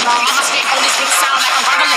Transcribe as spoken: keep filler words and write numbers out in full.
I'ma spit on this big sound like I'm